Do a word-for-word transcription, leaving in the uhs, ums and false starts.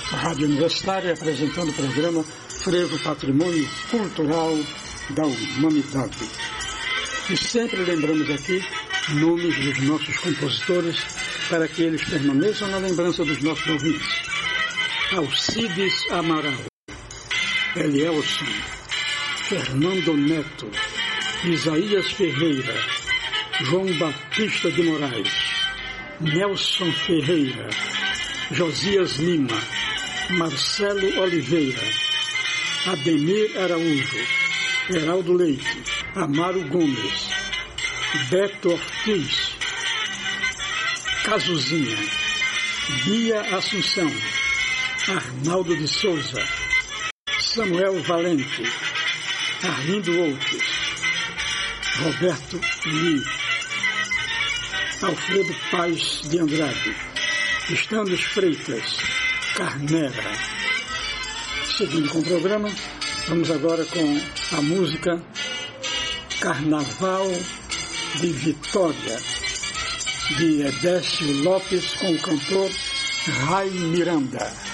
Rádio Universitária, apresentando o programa Frevo Patrimônio Cultural da Humanidade. E sempre lembramos aqui nomes dos nossos compositores para que eles permaneçam na lembrança dos nossos ouvintes. Alcides Amaral, Elielson, Fernando Neto, Isaías Ferreira, João Batista de Moraes, Nelson Ferreira, Josias Lima, Marcelo Oliveira, Ademir Araújo, Heraldo Leite, Amaro Gomes, Beto Ortiz, Cazuzinha, Bia Assunção, Arnaldo de Souza, Samuel Valente, Arlindo Outros, Roberto Lee, Alfredo Paz de Andrade, Estanos Freitas, Carnera. Seguindo com o programa, vamos agora com a música Carnaval de Vitória, de Edécio Lopes, com o cantor Rai Miranda.